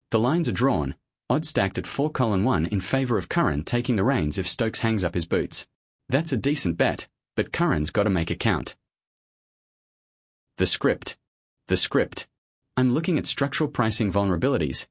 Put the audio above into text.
The lines are drawn, odds stacked at 4:1 in favour of Curran taking the reins if Stokes hangs up his boots. That's a decent bet, but Curran's got to make it count. The script. I'm looking at structural pricing vulnerabilities,